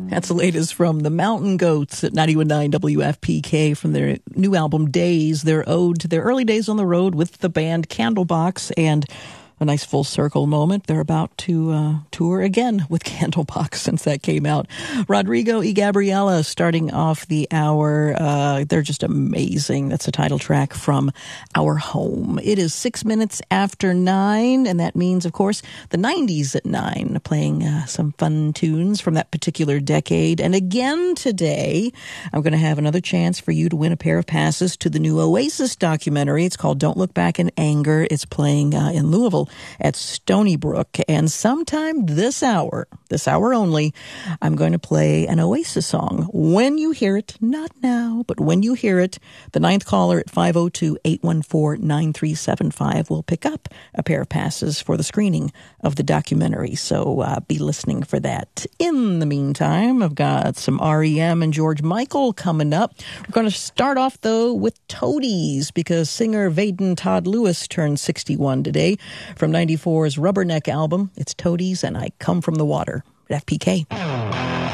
That's the latest from the Mountain Goats at 91.9 WFPK from their new album Days, their ode to their early days on the road with the band Candlebox, and a nice full circle moment. They're about to tour again with Candlebox since that came out. Rodrigo y Gabriela starting off the hour. They're just amazing. That's the title track from Our Home. It is 6 minutes after 9, and that means, of course, the 90s at 9, playing some fun tunes from that particular decade. And again today, I'm going to have another chance for you to win a pair of passes to the new Oasis documentary. It's called Don't Look Back in Anger. It's playing in Louisville at Stony Brook. And sometime this hour only, I'm going to play an Oasis song. When you hear it, not now, but when you hear it, the ninth caller at 502-814-9375 will pick up a pair of passes for the screening of the documentary. So be listening for that. In the meantime, I've got some REM and George Michael coming up. We're going to start off, though, with Toadies, because singer Vaden Todd Lewis turned 61 today. From 94's Rubberneck album, it's Toadies and I Come From the Water at FPK.